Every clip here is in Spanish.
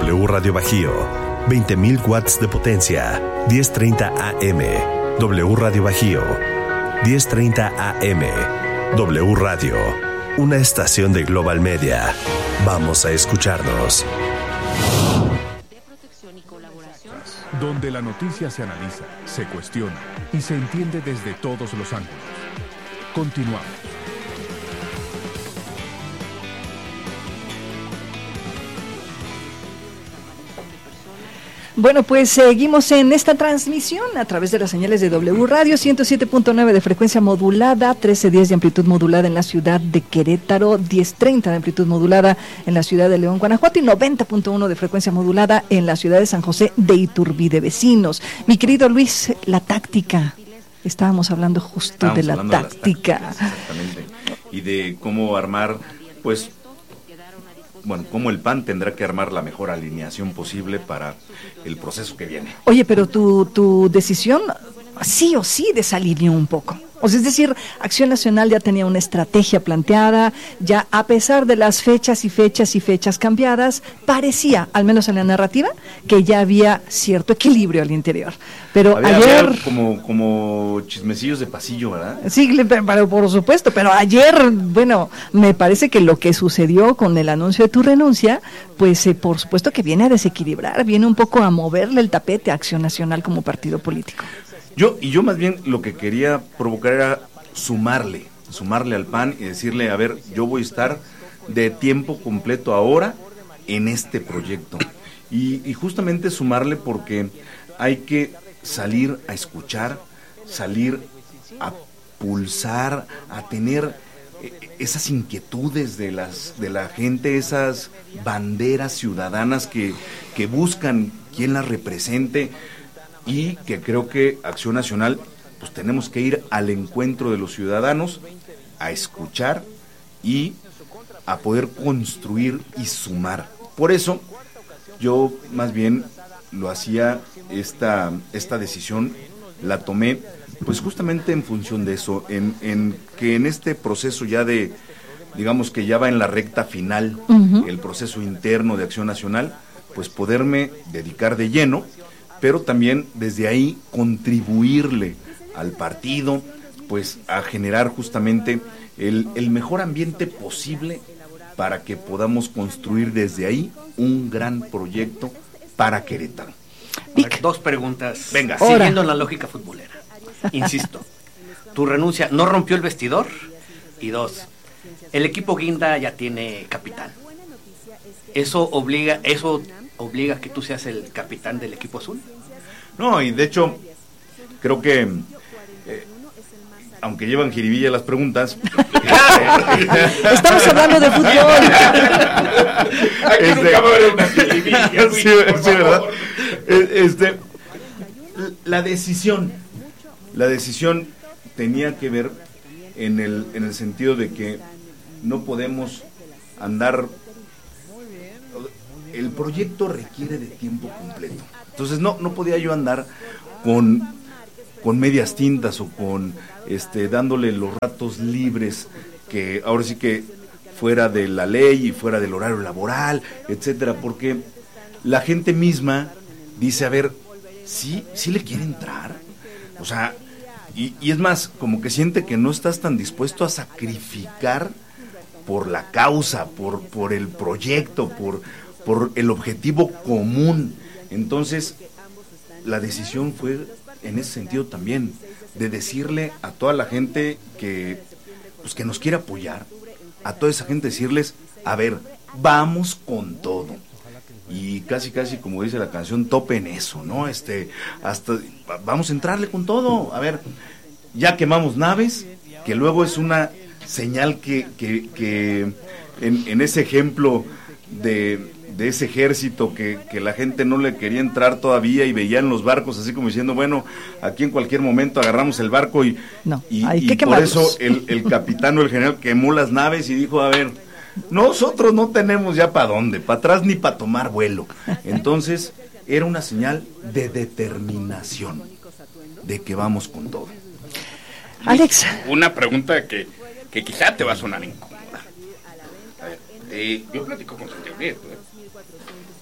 W Radio Bajío, 20.000 watts de potencia, 1030 AM. W Radio Bajío, 1030 AM. W Radio, una estación de Global Media. Vamos a escucharnos. Donde la noticia se analiza, se cuestiona y se entiende desde todos los ángulos. Continuamos. Bueno, pues seguimos en esta transmisión a través de las señales de W Radio, 107.9 de frecuencia modulada, 1310 de amplitud modulada en la ciudad de Querétaro, 1030 de amplitud modulada en la ciudad de León, Guanajuato, y 90.1 de frecuencia modulada en la ciudad de San José de Iturbide, vecinos. Mi querido Luis, la táctica. Estábamos hablando justo de la táctica. Exactamente. Y de cómo armar, pues, bueno, cómo el PAN tendrá que armar la mejor alineación posible para el proceso que viene. Oye, pero tu decisión sí o sí desalineó un poco. O sea, es decir, Acción Nacional ya tenía una estrategia planteada, ya a pesar de las fechas cambiadas, parecía, al menos en la narrativa, que ya había cierto equilibrio al interior. Pero había como chismecillos de pasillo, ¿verdad? Sí, pero por supuesto, pero ayer, bueno, me parece que lo que sucedió con el anuncio de tu renuncia, pues por supuesto que viene a desequilibrar, viene un poco a moverle el tapete a Acción Nacional como partido político. Yo más bien lo que quería provocar era sumarle al PAN y decirle, a ver, yo voy a estar de tiempo completo ahora en este proyecto. Y justamente sumarle porque hay que salir a escuchar, salir a pulsar, a tener esas inquietudes de la gente, esas banderas ciudadanas que buscan quien las represente. Y que creo que Acción Nacional, pues tenemos que ir al encuentro de los ciudadanos, a escuchar y a poder construir y sumar. Por eso, yo más bien lo hacía, esta decisión la tomé, pues justamente en función de eso, en que en este proceso ya de, digamos que ya va en la recta final, el proceso interno de Acción Nacional, pues poderme dedicar de lleno, pero también desde ahí contribuirle al partido, pues a generar justamente el mejor ambiente posible para que podamos construir desde ahí un gran proyecto para Querétaro. Vic. Dos preguntas. Venga, siguiendo la lógica futbolera. Insisto, tu renuncia no rompió el vestidor. Y dos, el equipo Guinda ya tiene capitán. Eso obliga a que tú seas el capitán del equipo azul. No, y de hecho, creo que, aunque llevan jiribilla las preguntas... Estamos hablando de fútbol. Aquí nunca va a haber una jiribilla. Sí, ¿verdad? La decisión tenía que ver en el sentido de que no podemos andar... El proyecto requiere de tiempo completo. Entonces no podía yo andar con medias tintas o con dándole los ratos libres que ahora sí que fuera de la ley y fuera del horario laboral, etcétera, porque la gente misma dice, a ver, sí le quiere entrar. O sea, y es más, como que siente que no estás tan dispuesto a sacrificar por la causa, por el proyecto, por el objetivo común. Entonces, la decisión fue en ese sentido también, de decirle a toda la gente que nos quiere apoyar, a toda esa gente decirles, a ver, vamos con todo. Y casi como dice la canción, topen eso, ¿no? Hasta vamos a entrarle con todo. A ver, ya quemamos naves, que luego es una señal que en ese ejemplo de ese ejército que la gente no le quería entrar todavía y veían los barcos así como diciendo, bueno, aquí en cualquier momento agarramos el barco y por eso el capitán o el general quemó las naves y dijo, a ver, nosotros no tenemos ya para dónde, para atrás ni para tomar vuelo. Entonces era una señal de determinación, de que vamos con todo. Alex. Una pregunta que quizá te va a sonar incómoda. Yo platico con Santiago Nieto,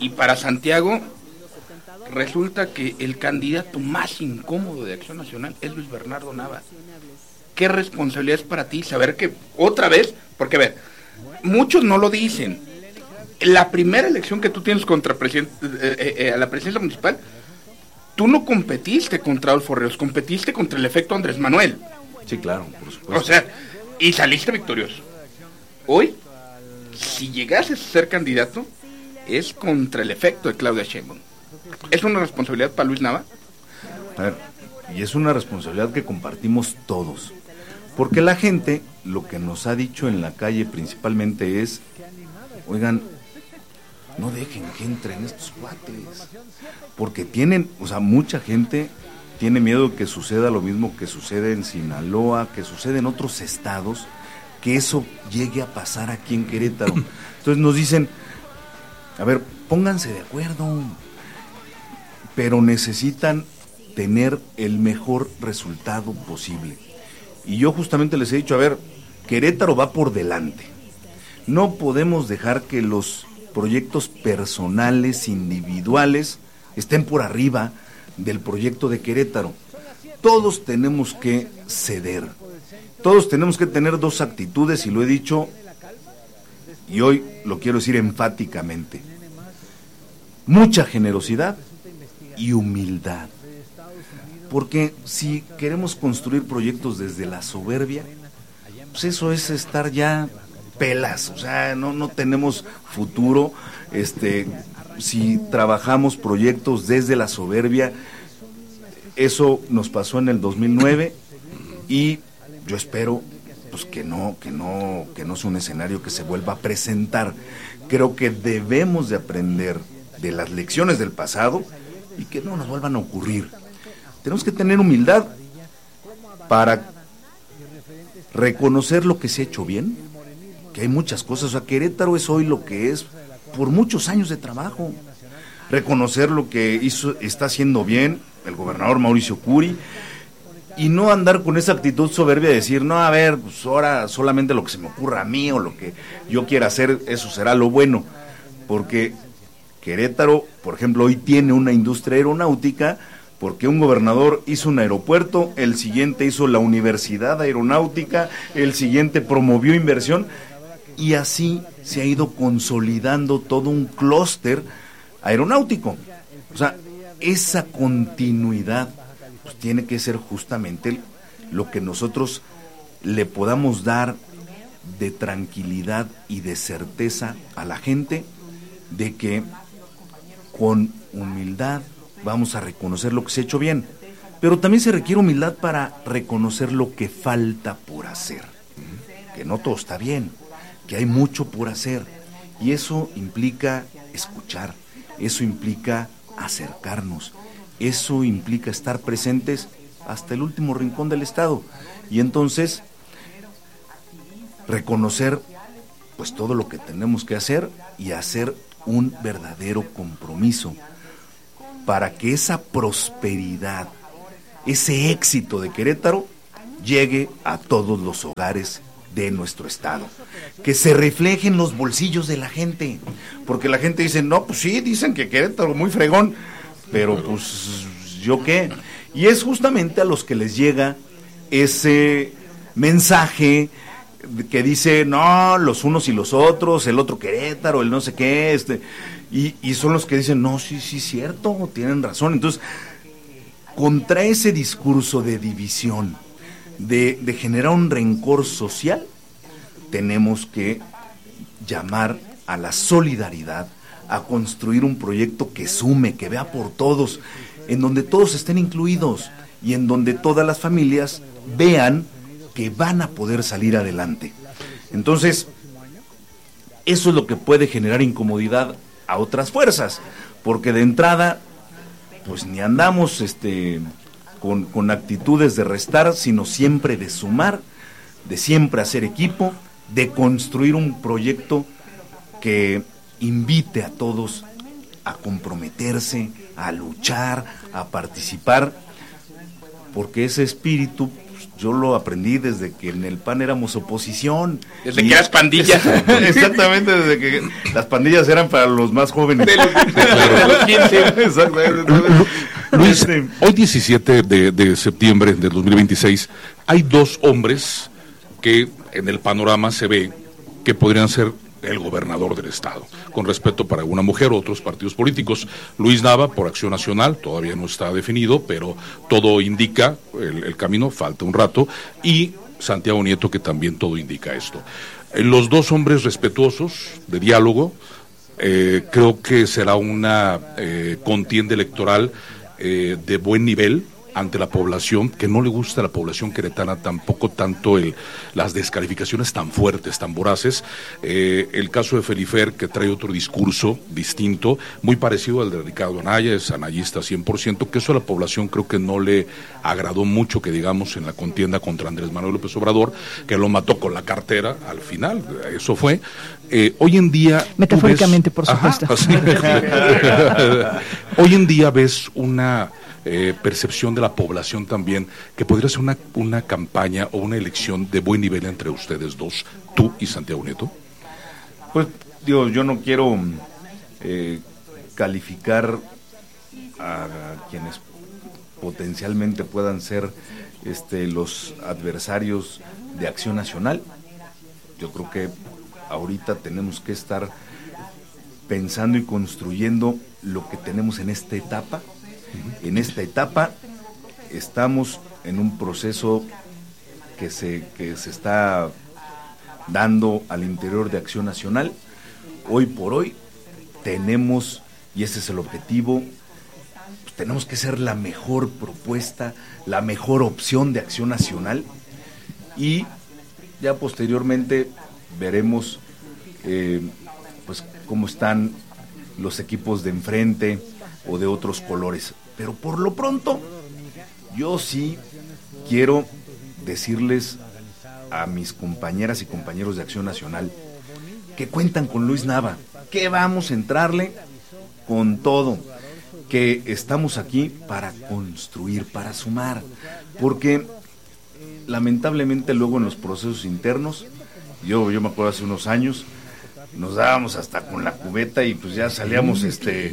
Y para Santiago, resulta que el candidato más incómodo de Acción Nacional es Luis Bernardo Nava. ¿Qué responsabilidad es para ti saber que otra vez, porque a ver, muchos no lo dicen, la primera elección que tú tienes contra a la presidencia municipal, tú no competiste contra Adolfo Ríos, competiste contra el efecto Andrés Manuel. Sí, claro, por supuesto. O sea, y saliste victorioso. Hoy, si llegases a ser candidato, es contra el efecto de Claudia Sheinbaum. ¿Es una responsabilidad para Luis Nava? A ver, y es una responsabilidad que compartimos todos. Porque la gente, lo que nos ha dicho en la calle principalmente es, oigan, no dejen que entren estos cuates. Porque tienen, o sea, mucha gente tiene miedo de que suceda lo mismo que sucede en Sinaloa, que sucede en otros estados, que eso llegue a pasar aquí en Querétaro. Entonces nos dicen, a ver, pónganse de acuerdo, pero necesitan tener el mejor resultado posible. Y yo justamente les he dicho, a ver, Querétaro va por delante. No podemos dejar que los proyectos personales, individuales, estén por arriba del proyecto de Querétaro. Todos tenemos que ceder. Todos tenemos que tener dos actitudes, y lo he dicho, y hoy lo quiero decir enfáticamente. Mucha generosidad y humildad. Porque si queremos construir proyectos desde la soberbia, pues eso es estar ya pelas, o sea, no tenemos futuro. Si trabajamos proyectos desde la soberbia, eso nos pasó en el 2009 y yo espero pues que no sea un escenario que se vuelva a presentar. Creo que debemos de aprender de las lecciones del pasado y que no nos vuelvan a ocurrir. Tenemos que tener humildad para reconocer lo que se ha hecho bien, que hay muchas cosas. O sea, Querétaro es hoy lo que es por muchos años de trabajo. Reconocer lo que está haciendo bien el gobernador Mauricio Curi y no andar con esa actitud soberbia de decir, no, a ver, pues ahora solamente lo que se me ocurra a mí o lo que yo quiera hacer, eso será lo bueno. Porque Querétaro, por ejemplo, hoy tiene una industria aeronáutica porque un gobernador hizo un aeropuerto, el siguiente hizo la universidad aeronáutica, el siguiente promovió inversión y así se ha ido consolidando todo un clúster aeronáutico. O sea, esa continuidad pues tiene que ser justamente lo que nosotros le podamos dar de tranquilidad y de certeza a la gente de que con humildad vamos a reconocer lo que se ha hecho bien, pero también se requiere humildad para reconocer lo que falta por hacer, que no todo está bien, que hay mucho por hacer, y eso implica escuchar, eso implica acercarnos, eso implica estar presentes hasta el último rincón del estado, y entonces reconocer pues todo lo que tenemos que hacer y hacer un verdadero compromiso para que esa prosperidad, ese éxito de Querétaro llegue a todos los hogares de nuestro estado, que se refleje en los bolsillos de la gente, porque la gente dice, no, pues sí, dicen que Querétaro muy fregón, pero pues yo qué, y es justamente a los que les llega ese mensaje que dice, no, los unos y los otros, el otro Querétaro, el no sé qué, y son los que dicen, no, sí, cierto, tienen razón. Entonces, contra ese discurso de división, de generar un rencor social, tenemos que llamar a la solidaridad, a construir un proyecto que sume, que vea por todos, en donde todos estén incluidos y en donde todas las familias vean que van a poder salir adelante. Entonces, eso es lo que puede generar incomodidad a otras fuerzas, porque de entrada, pues ni andamos con actitudes de restar, sino siempre de sumar, de siempre hacer equipo, de construir un proyecto que invite a todos a comprometerse, a luchar, a participar, porque ese espíritu pues, yo lo aprendí desde que en el PAN éramos oposición. Desde que eras pandilla. Exactamente, desde que las pandillas eran para los más jóvenes. De los 15. Exactamente. Luis, hoy 17 de septiembre del 2026, hay dos hombres que en el panorama se ve que podrían ser el gobernador del estado, con respeto para una mujer, otros partidos políticos. Luis Nava, por Acción Nacional, todavía no está definido, pero todo indica el camino, falta un rato, y Santiago Nieto, que también todo indica esto. Los dos hombres respetuosos, de diálogo, creo que será una contienda electoral de buen nivel ante la población, que no le gusta a la población queretana tampoco tanto las descalificaciones tan fuertes, tan voraces. El caso de Felifer, que trae otro discurso distinto, muy parecido al de Ricardo Anaya, es anayista 100%, que eso a la población creo que no le agradó mucho, que digamos, en la contienda contra Andrés Manuel López Obrador, que lo mató con la cartera al final, eso fue. Hoy en día... Metafóricamente, por supuesto. Ajá, sí. Hoy en día ves una... percepción de la población también, que podría ser una campaña o una elección de buen nivel entre ustedes dos, tú y Santiago Nieto. Pues, digo, yo no quiero calificar a quienes potencialmente puedan ser los adversarios de Acción Nacional. Yo creo que ahorita tenemos que estar pensando y construyendo lo que tenemos en esta etapa. En esta etapa estamos en un proceso que se está dando al interior de Acción Nacional. Hoy por hoy tenemos, y ese es el objetivo, pues tenemos que ser la mejor propuesta, la mejor opción de Acción Nacional, y ya posteriormente veremos pues cómo están los equipos de enfrente o de otros colores. Pero por lo pronto, yo sí quiero decirles a mis compañeras y compañeros de Acción Nacional que cuentan con Luis Nava, que vamos a entrarle con todo, que estamos aquí para construir, para sumar, porque lamentablemente luego en los procesos internos, yo me acuerdo hace unos años, nos dábamos hasta con la cubeta y pues ya salíamos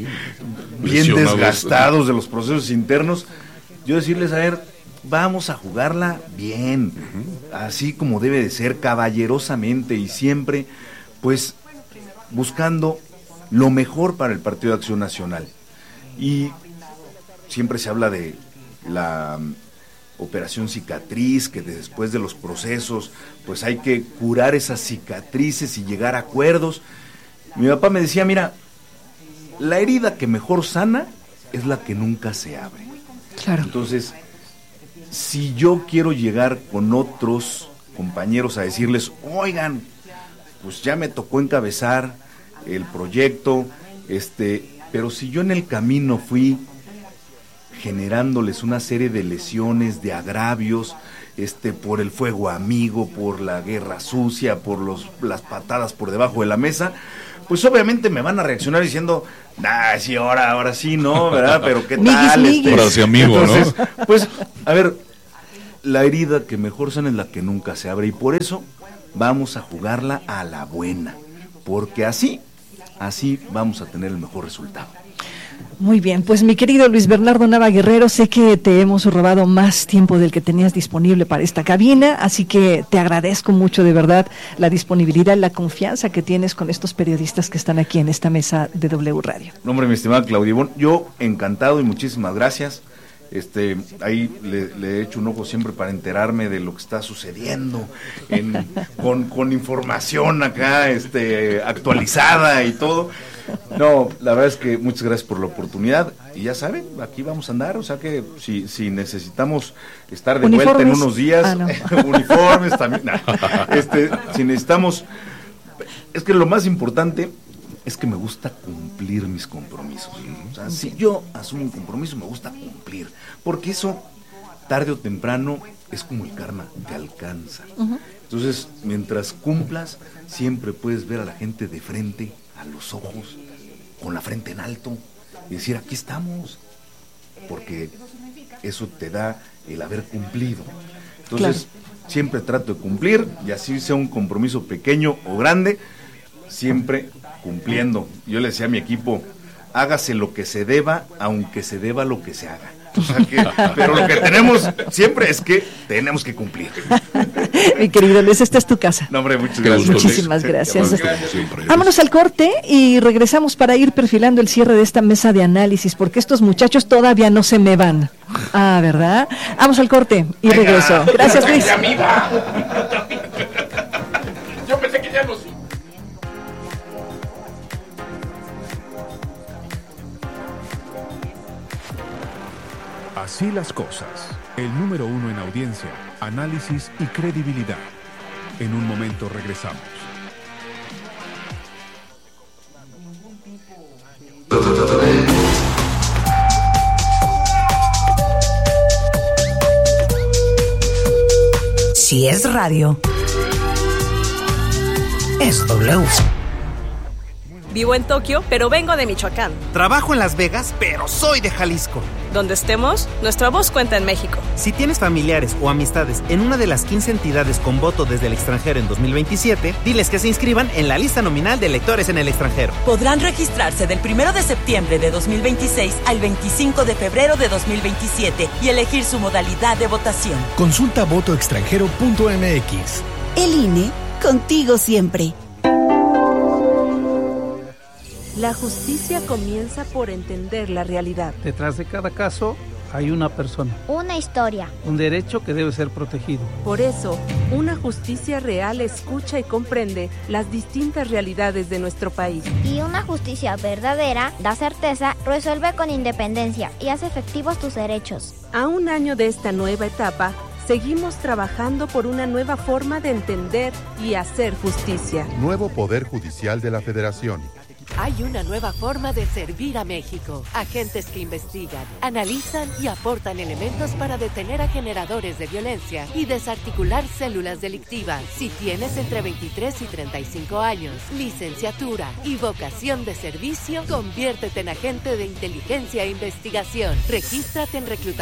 bien desgastados de los procesos internos. Yo decirles, a ver, vamos a jugarla bien, así como debe de ser, caballerosamente, y siempre pues buscando lo mejor para el Partido de Acción Nacional. Y siempre se habla de la operación cicatriz, que después de los procesos pues hay que curar esas cicatrices y llegar a acuerdos. Mi papá me decía, mira, la herida que mejor sana es la que nunca se abre. Claro. Entonces, si yo quiero llegar con otros compañeros a decirles, oigan, pues ya me tocó encabezar el proyecto, pero si yo en el camino fui generándoles una serie de lesiones, de agravios, por el fuego amigo, por la guerra sucia, por las patadas por debajo de la mesa, pues obviamente me van a reaccionar diciendo, sí, ahora sí, ¿no? ¿Verdad? Pero ¿qué tal? Ahora sí, amigo, entonces, ¿no? Pues, a ver, la herida que mejor sana es la que nunca se abre, y por eso vamos a jugarla a la buena, porque así vamos a tener el mejor resultado. Muy bien, pues mi querido Luis Bernardo Nava Guerrero, sé que te hemos robado más tiempo del que tenías disponible para esta cabina, así que te agradezco mucho de verdad la disponibilidad, la confianza que tienes con estos periodistas que están aquí en esta mesa de W Radio. No, hombre, mi estimada Claudia Ivonne, yo encantado y muchísimas gracias. Ahí le he hecho un ojo siempre para enterarme de lo que está sucediendo con información acá actualizada y todo. No, la verdad es que muchas gracias por la oportunidad, y ya saben, aquí vamos a andar, o sea que si necesitamos estar de vuelta en unos días, uniformes también, si necesitamos, es que lo más importante es que me gusta cumplir mis compromisos. O sea, si yo asumo un compromiso, me gusta cumplir, porque eso, tarde o temprano, es como el karma, te alcanza. Entonces, mientras cumplas, siempre puedes ver a la gente de frente, a los ojos, con la frente en alto, y decir, aquí estamos, porque eso te da el haber cumplido. Entonces, siempre trato de cumplir, y así sea un compromiso pequeño o grande, siempre cumpliendo. Yo le decía a mi equipo, hágase lo que se deba, aunque se deba lo que se haga. O sea pero lo que tenemos siempre es que tenemos que cumplir. Mi querido Luis, esta es tu casa. No, hombre, muchas gracias. Muchísimas gracias. Vámonos al corte y regresamos para ir perfilando el cierre de esta mesa de análisis, porque estos muchachos todavía no se me van. Ah, ¿verdad? Vamos al corte y regreso. Gracias, Luis. Yo pensé que ya no sé. Así las cosas. El número 1 en audiencia, análisis y credibilidad. En un momento regresamos. Si es radio, es W. Vivo en Tokio, pero vengo de Michoacán. Trabajo en Las Vegas, pero soy de Jalisco. Donde estemos, nuestra voz cuenta en México. Si tienes familiares o amistades en una de las 15 entidades con voto desde el extranjero en 2027, diles que se inscriban en la lista nominal de electores en el extranjero. Podrán registrarse del 1 de septiembre de 2026 al 25 de febrero de 2027 y elegir su modalidad de votación. Consulta votoextranjero.mx. El INE, contigo siempre. La justicia comienza por entender la realidad. Detrás de cada caso hay una persona. Una historia. Un derecho que debe ser protegido. Por eso, una justicia real escucha y comprende las distintas realidades de nuestro país. Y una justicia verdadera da certeza, resuelve con independencia y hace efectivos tus derechos. A un año de esta nueva etapa, seguimos trabajando por una nueva forma de entender y hacer justicia. Nuevo Poder Judicial de la Federación. Hay una nueva forma de servir a México. Agentes que investigan, analizan y aportan elementos para detener a generadores de violencia y desarticular células delictivas. Si tienes entre 23 y 35 años, licenciatura y vocación de servicio, conviértete en agente de inteligencia e investigación. Regístrate en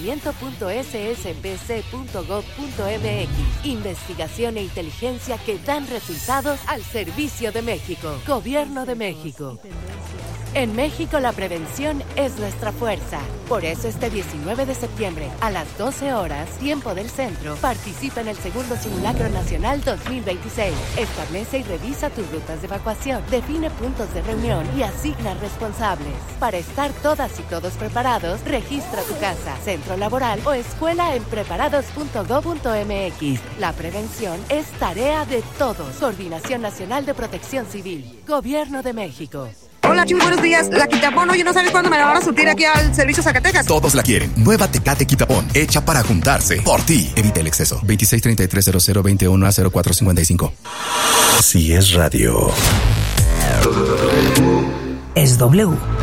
reclutamiento.sspc.gov.mx. Investigación e inteligencia que dan resultados al servicio de México. Gobierno de México. En México la prevención es nuestra fuerza. Por eso este 19 de septiembre a las 12 horas, tiempo del centro, participa en el segundo Simulacro Nacional 2026. Establece y revisa tus rutas de evacuación, define puntos de reunión y asigna responsables. Para estar todas y todos preparados, registra tu casa, centro laboral o escuela en preparados.gov.mx. La prevención es tarea de todos. Coordinación Nacional de Protección Civil. Gobierno de México. Hola, Chuy, buenos días. La Quitapón, oye, ¿no sabes cuándo me la van a surtir aquí al servicio Zacatecas? Todos la quieren. Nueva Tecate Quitapón, hecha para juntarse. Por ti. Evita el exceso. 263300210455. Si es radio, es W.